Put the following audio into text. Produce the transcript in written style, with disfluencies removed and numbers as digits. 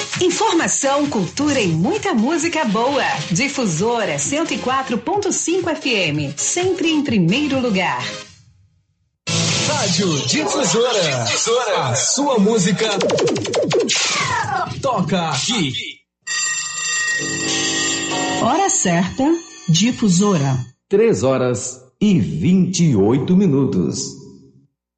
Informação, cultura e muita música boa. Difusora 104.5 FM, sempre em primeiro lugar. Rádio Difusora. A sua música toca aqui. Hora certa, Difusora. 3 horas e 28 minutos.